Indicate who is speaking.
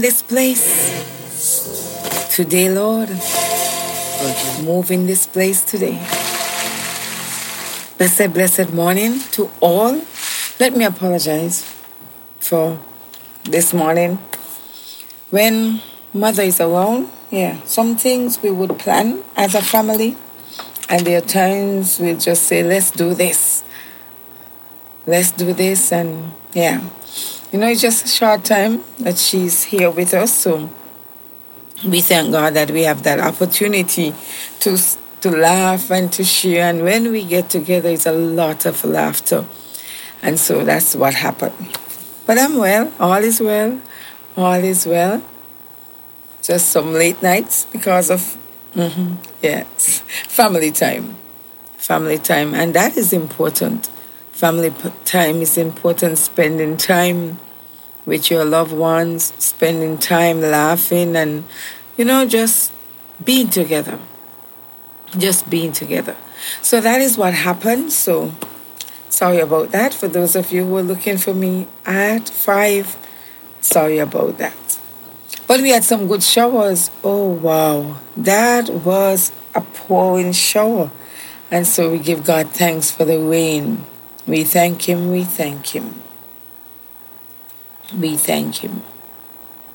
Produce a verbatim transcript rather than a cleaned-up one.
Speaker 1: This place today, Lord. Move in this place today. Blessed, blessed morning to all. Let me apologize for this morning. When mother is around, yeah, some things we would plan as a family, and there are times we'll just say, let's do this. Let's do this, and yeah. You know, it's just a short time that she's here with us, so we thank God that we have that opportunity to to laugh and to share. And when we get together, it's a lot of laughter. And so that's what happened. But I'm well. All is well. All is well. Just some late nights because of, mm-hmm, yes, family time. Family time. And that is important. Family time is important. Spending time with your loved ones, spending time laughing and, you know, just being together. Just being together. So that is what happened. So sorry about that. For those of you who are looking for me at five, sorry about that. But we had some good showers. Oh, wow. That was a pouring shower. And so we give God thanks for the rain. We thank Him, we thank Him. We thank Him.